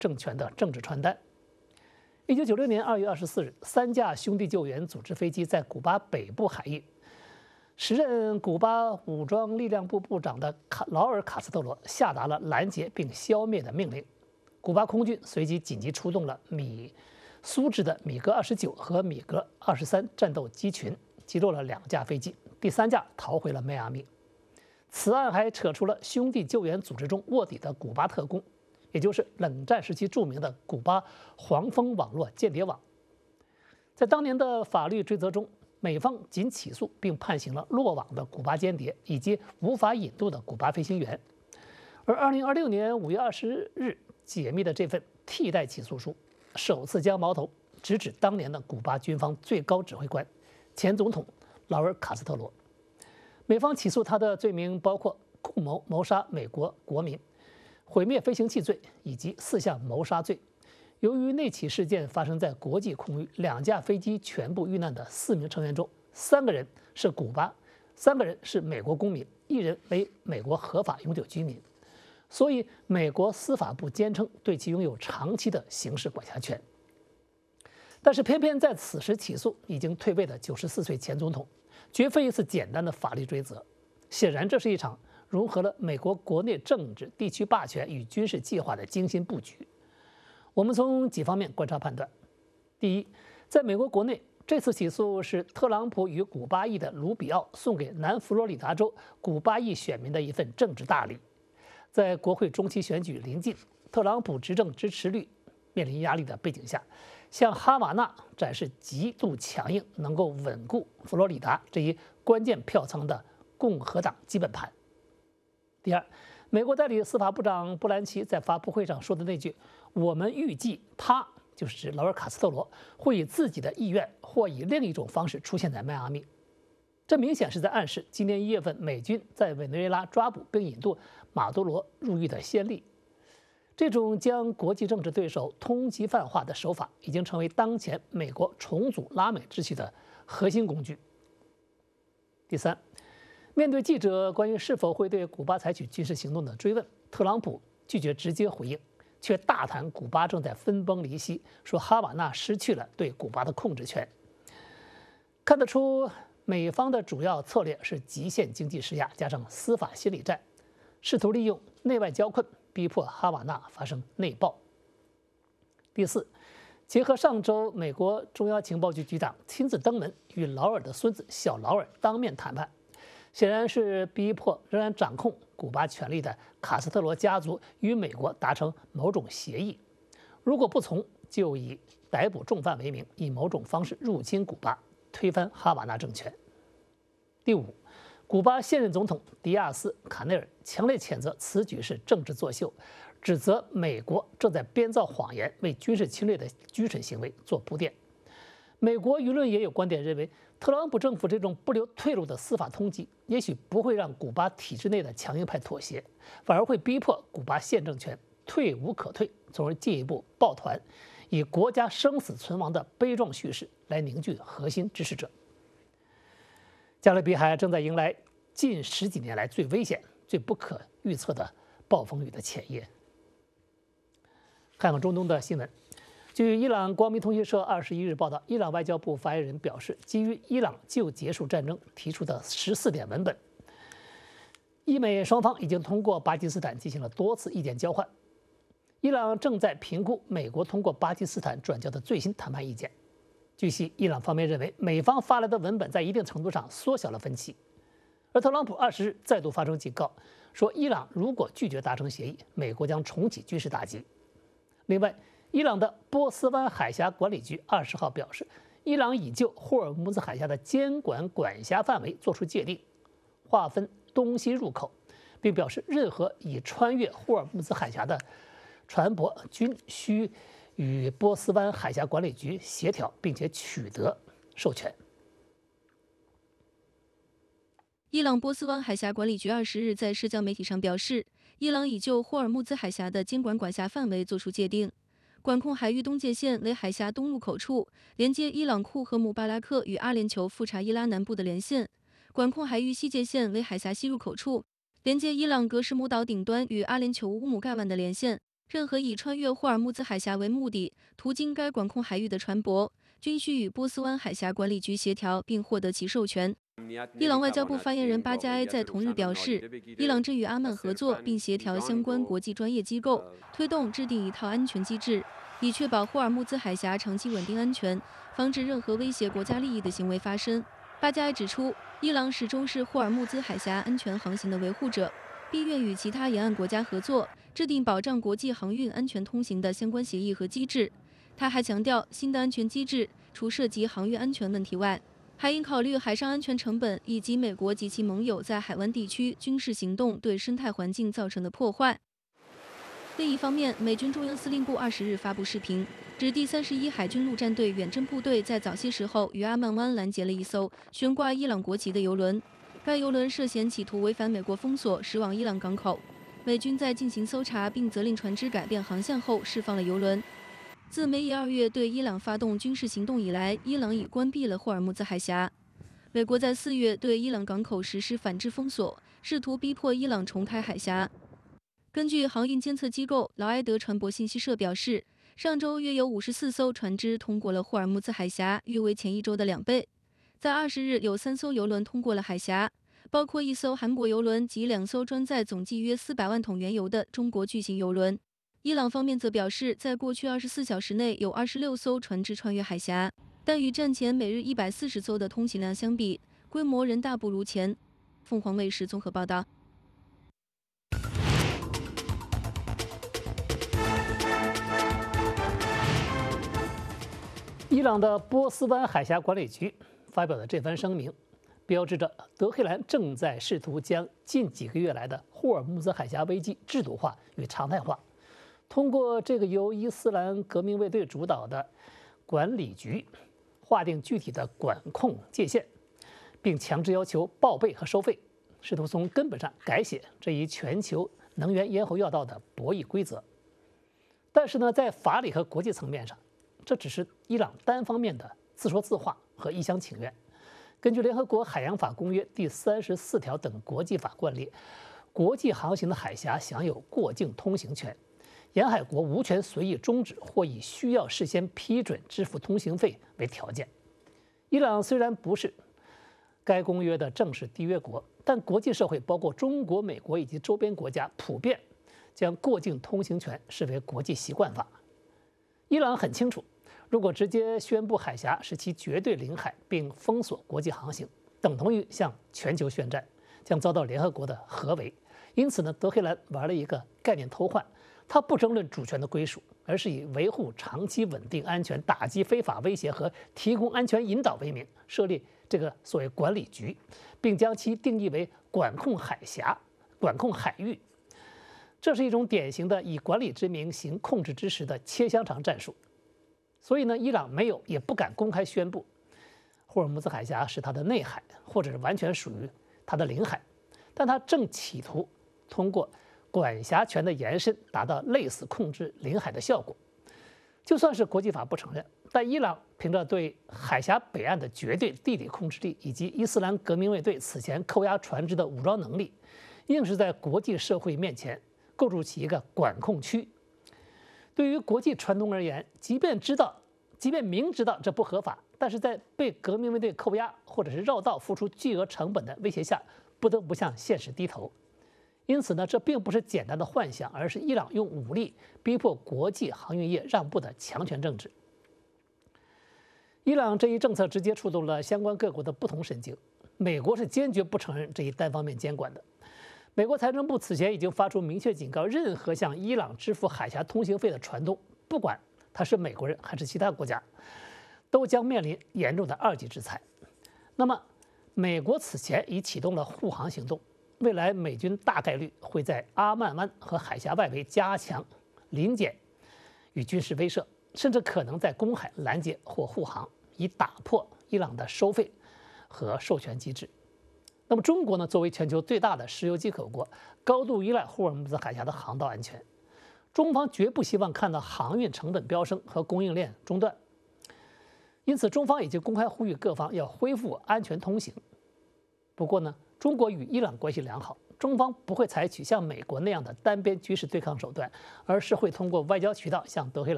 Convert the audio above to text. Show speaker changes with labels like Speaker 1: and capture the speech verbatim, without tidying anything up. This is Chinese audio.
Speaker 1: 政权的政治传单。一九九六年二月二十四日，三架兄弟救援组织飞机在古巴北部海域，时任古巴武装力量部部长的卡劳尔·卡斯特罗下达了拦截并消灭的命令。古巴空军随即紧急出动了米苏制的米格二十九和米格二十三战斗机群，击落了两架飞机，第三架逃回了迈阿密。此案还扯出了兄弟救援组织中卧底的古巴特工，也就是冷战时期著名的古巴黄蜂网络间谍网。在当年的法律追责中，美方仅起诉并判刑了落网的古巴间谍以及无法引渡的古巴飞行员。而二零二六年五月二十日解密的这份替代起诉书，首次将矛头直指当年的古巴军方最高指挥官、前总统劳尔·卡斯特罗。美方起诉他的罪名包括共谋谋杀美国国民、毁灭飞行器罪以及四项谋杀罪。由于那起事件发生在国际空域，两架飞机全部遇难的四名成员中，三个人是古巴，三个人是美国公民，一人为美国合法永久居民。所以，美国司法部坚称对其拥有长期的刑事管辖权。但是，偏偏在此时起诉已经退位的九十四岁前总统，绝非一次简单的法律追责。显然，这是一场融合了美国国内政治、地区霸权与军事计划的精心布局。我们从几方面观察判断：第一，在美国国内，这次起诉是特朗普与古巴裔的卢比奥送给南佛罗里达州古巴裔选民的一份政治大礼。在国会中期选举临近、特朗普执政支持率面临压力的背景下，向哈瓦那展示极度强硬、能够稳固佛罗里达这一关键票仓的共和党基本盘。第二，美国代理司法部长布兰奇在发布会上说的那句“我们预计他”，就是指劳尔·卡斯特罗会以自己的意愿或以另一种方式出现在迈阿密。这明显是在暗示今年一月份美军在委内瑞拉抓捕并引渡马杜罗入狱的先例。这种将国际政治对手通缉犯化的手法，已经成为当前美国重组拉美秩序的核心工具。第三，面对记者关于是否会对古巴采取军事行动的追问，特朗普拒绝直接回应，却大谈古巴正在分崩离析，说哈瓦那失去了对古巴的控制权。看得出，美方的主要策略是极限经济施压加上司法心理战，试图利用内外交困逼迫哈瓦那发生内爆。第四，结合上周美国中央情报局局长亲自登门与劳尔的孙子小劳尔当面谈判，显然是逼迫仍然掌控古巴权力的卡斯特罗家族与美国达成某种协议，如果不从，就以逮捕重犯为名，以某种方式入侵古巴，推翻哈瓦那政权。第五，古巴现任总统迪亚斯·卡内尔强烈谴责此举是政治作秀，指责美国正在编造谎言，为军事侵略的愚蠢行为做铺垫。美国舆论也有观点认为，特朗普政府这种不留退路的司法通缉，也许不会让古巴体制内的强硬派妥协，反而会逼迫古巴现政权退无可退，从而进一步抱团，以国家生死存亡的悲壮叙事来凝聚核心支持者。加勒比海正在迎来近十几年来最危险、最不可预测的暴风雨的前夜。看看中东的新闻。据伊朗光明通讯社二十一日报道，伊朗外交部发言人表示，基于伊朗就结束战争提出的十四点文本，伊美双方已经通过巴基斯坦进行了多次意见交换。伊朗正在评估美国通过巴基斯坦转交的最新谈判意见。据悉，伊朗方面认为美方发来的文本在一定程度上缩小了分歧。而特朗普二十日再度发生警告，说伊朗如果拒绝达成协议，美国将重启军事打击。另外，伊朗的波斯湾海峡管理局二十号表示，伊朗已就霍尔木兹海峡的监管管辖范围作出界定，划分东西入口，并表示任何已穿越霍尔木兹海峡的船舶均需与波斯湾海峡管理局协调，并且取得授权。
Speaker 2: 伊朗波斯湾海峡管理局二十日在社交媒体上表示，伊朗已就霍尔木兹海峡的监管管辖范围作出界定，管控海域东界线为海峡东入口处，连接伊朗库和姆巴拉克与阿联酋富查伊拉南部的连线；管控海域西界线为海峡西入口处，连接伊朗格什姆岛顶端与阿联酋乌姆盖万的连线。 任何以穿越霍尔木兹海峡为目的，途经该管控海域的船舶，均需与波斯湾海峡管理局协调并获得其授权。伊朗外交部发言人巴加埃在同日表示，伊朗正与阿曼合作，并协调相关国际专业机构，推动制定一套安全机制，以确保霍尔木兹海峡长期稳定安全，防止任何威胁国家利益的行为发生。巴加埃指出，伊朗始终是霍尔木兹海峡安全航行的维护者，并愿与其他沿岸国家合作，制定保障国际航运安全通行的相关协议和机制。他还强调，新的安全机制除涉及航运安全问题外，还应考虑海上安全成本以及美国及其盟友在海湾地区军事行动对生态环境造成的破坏。另一方面，美军中央司令部二十日发布视频，指第三十一海军陆战队远征部队在早些时候于阿曼湾拦截了一艘悬挂伊朗国旗的油轮，该油轮涉嫌企图违反美国封锁，驶往伊朗港口。美军在进行搜查并责令船只改变航向后，释放了油轮。自美以二月对伊朗发动军事行动以来，伊朗已关闭了霍尔木兹海峡。美国在四月对伊朗港口实施反制封锁，试图逼迫伊朗重开海峡。根据航运监测机构劳埃德船舶信息社表示，上周约有五十四艘船只通过了霍尔木兹海峡，约为前一周的两倍。在二十日，有三艘油轮通过了海峡，包括一艘韩国油轮及两艘装载总计约四百万桶原油的中国巨型油轮。伊朗方面则表示，在过去二十四小时内有二十六艘船只穿越海峡，但与战前每日一百四十艘的通行量相比，规模仍大不如前。凤凰卫视综合报道。
Speaker 1: 伊朗的波斯湾海峡管理局发表的这番声明，标志着德黑兰正在试图将近几个月来的霍尔木兹海峡危机制度化与常态化。通过这个由伊斯兰革命卫队主导的管理局，划定具体的管控界限，并强制要求报备和收费，试图从根本上改写这一全球能源咽喉要道的博弈规则。但是呢，在法理和国际层面上，这只是伊朗单方面的自说自话和一厢情愿。根据联合国海洋法公约第三十四条等国际法惯例，国际航行的海峡享有过境通行权，沿海国无权随意终止或以需要事先批准支付通行费为条件。伊朗虽然不是该公约的正式缔约国，但国际社会包括中国、美国以及周边国家普遍将过境通行权视为国际习惯法。伊朗很清楚，如果直接宣布海峡是其绝对领海并封锁国际航行，等同于向全球宣战，将遭到联合国的合围。因此呢，德黑兰玩了一个概念偷换，他不争论主权的归属，而是以维护长期稳定安全、打击非法威胁和提供安全引导为名，设立这个所谓管理局，并将其定义为管控海峡、管控海域。这是一种典型的以管理之名行控制之实的切香肠战术。所以呢，伊朗没有也不敢公开宣布霍尔木兹海峡是它的内海，或者是完全属于它的领海，但它正企图通过管辖权的延伸，达到类似控制领海的效果。就算是国际法不承认，但伊朗凭着对海峡北岸的绝对地理控制力，以及伊斯兰革命卫队此前扣押船只的武装能力，硬是在国际社会面前构筑起一个管控区。对于国际船东而言，即便知道，即便明知道这不合法，但是在被革命卫队扣押或者是绕道付出巨额成本的威胁下，不得不向现实低头。因此呢，这并不是简单的幻想，而是伊朗用武力逼迫国际航运业让步的强权政治。伊朗这一政策直接触动了相关各国的不同神经。美国是坚决不承认这一单方面监管的。美国财政部此前已经发出明确警告，任何向伊朗支付海峡通行费的船东，不管他是美国人还是其他国家，都将面临严重的二级制裁。那么，美国此前已启动了护航行动，未来美军大概率会在阿曼湾和海峡外围加强临检与军事威慑，甚至可能在公海拦截或护航，以打破伊朗的收费和授权机制。那么中国呢，作为全球最大的石油进口国，高度依赖霍尔木兹海峡的航道安全，中方绝不希望看到航运成本飙升和供应链中断。因此，中方已经公开呼吁各方要恢复安全通行。不过呢，中国与伊朗关系良好， 中方不会采取像美国那样的单边军事对抗手段，而是会通过外交渠道向德黑兰。